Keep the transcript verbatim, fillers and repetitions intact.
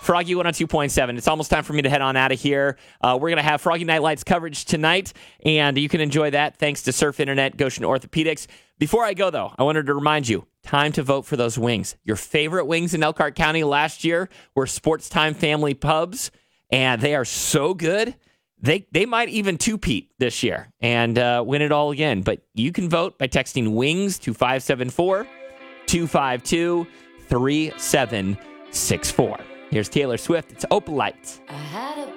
Froggy one oh two point seven. It's almost time for me to head on out of here. Uh, we're going to have Froggy Night Lights coverage tonight, and you can enjoy that thanks to Surf Internet, Goshen Orthopedics. Before I go, though, I wanted to remind you, time to vote for those wings. Your favorite wings in Elkhart County last year were Sports Time Family Pubs, and they are so good. They they might even two-peat this year and uh, win it all again. But you can vote by texting WINGS to five seven four, two five two, three seven six four. Here's Taylor Swift. It's Opal Lights. I had a